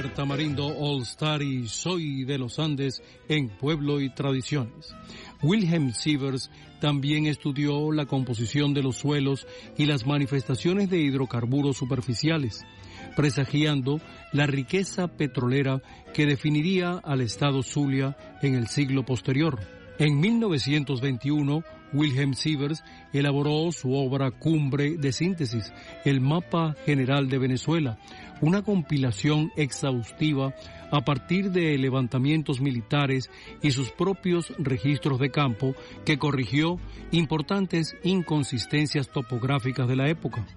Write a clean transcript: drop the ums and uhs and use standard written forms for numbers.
César Tamarindo All Star y Soy de los Andes en Pueblo y Tradiciones. Wilhelm Sievers también estudió la composición de los suelos y las manifestaciones de hidrocarburos superficiales, presagiando la riqueza petrolera que definiría al estado Zulia en el siglo posterior. En 1921, Wilhelm Sievers elaboró su obra cumbre de síntesis, el Mapa General de Venezuela, una compilación exhaustiva a partir de levantamientos militares y sus propios registros de campo que corrigió importantes inconsistencias topográficas de la época.